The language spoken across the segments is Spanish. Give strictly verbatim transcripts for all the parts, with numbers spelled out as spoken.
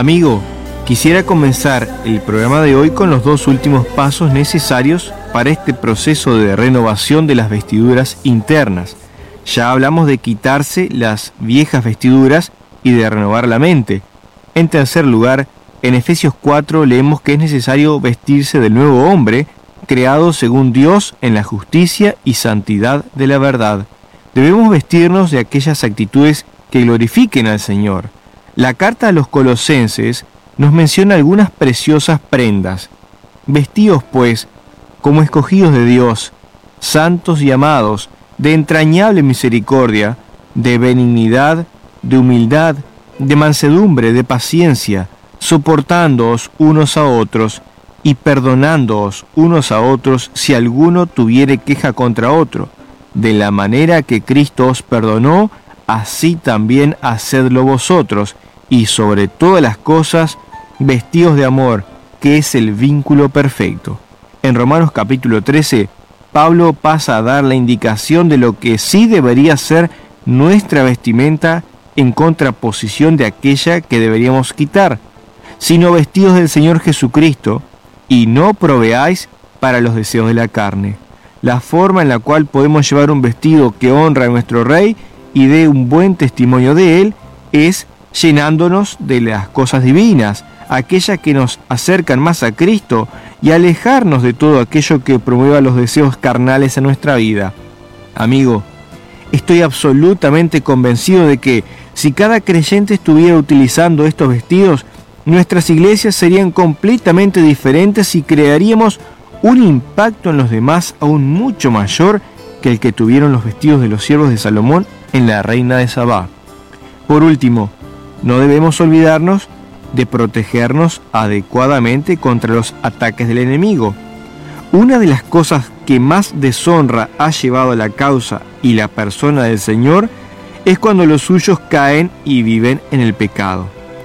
Amigo, quisiera comenzar el programa de hoy con los dos últimos pasos necesarios para este proceso de renovación de las vestiduras internas. Ya hablamos de quitarse las viejas vestiduras y de renovar la mente. En tercer lugar, en Efesios cuatro leemos que es necesario vestirse del nuevo hombre, creado según Dios en la justicia y santidad de la verdad. Debemos vestirnos de aquellas actitudes que glorifiquen al Señor. La carta a los Colosenses nos menciona algunas preciosas prendas. Vestíos, pues, como escogidos de Dios, santos y amados, de entrañable misericordia, de benignidad, de humildad, de mansedumbre, de paciencia, soportándoos unos a otros y perdonándoos unos a otros si alguno tuviere queja contra otro. De la manera que Cristo os perdonó, así también hacedlo vosotros, y sobre todas las cosas, vestíos de amor, que es el vínculo perfecto. En Romanos capítulo trece, Pablo pasa a dar la indicación de lo que sí debería ser nuestra vestimenta en contraposición de aquella que deberíamos quitar, sino vestidos del Señor Jesucristo, y no proveáis para los deseos de la carne. La forma en la cual podemos llevar un vestido que honra a nuestro Rey y dé un buen testimonio de Él es llenándonos de las cosas divinas, aquellas que nos acercan más a Cristo, y alejarnos de todo aquello que promueva los deseos carnales en nuestra vida. Amigo, estoy absolutamente convencido de que si cada creyente estuviera utilizando estos vestidos, nuestras iglesias serían completamente diferentes y crearíamos un impacto en los demás aún mucho mayor que el que tuvieron los vestidos de los siervos de Salomón en la reina de Sabá. Por último, no debemos olvidarnos de protegernos adecuadamente contra los ataques del enemigo. Una de las cosas que más deshonra ha llevado a la causa y la persona del Señor es cuando los suyos caen y viven en el pecado.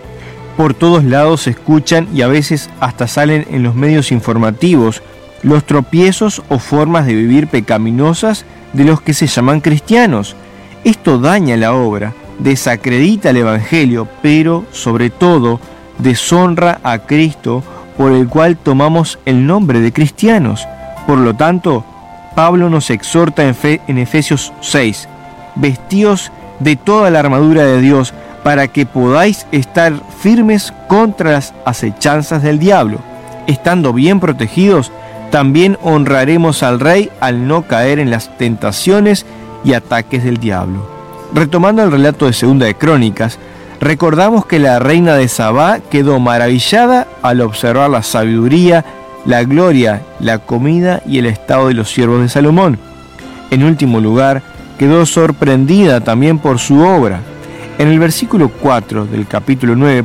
Por todos lados se escuchan y a veces hasta salen en los medios informativos los tropiezos o formas de vivir pecaminosas de los que se llaman cristianos. Esto daña la obra, desacredita el Evangelio, pero sobre todo deshonra a Cristo, por el cual tomamos el nombre de cristianos. Por lo tanto, Pablo nos exhorta en, fe, en Efesios seis, vestíos de toda la armadura de Dios para que podáis estar firmes contra las acechanzas del diablo. Estando bien protegidos, también honraremos al Rey al no caer en las tentaciones y ataques del diablo. Retomando el relato de Segunda de Crónicas, recordamos que la reina de Sabá quedó maravillada al observar la sabiduría, la gloria, la comida y el estado de los siervos de Salomón. En último lugar, quedó sorprendida también por su obra. En el versículo cuatro del capítulo nueve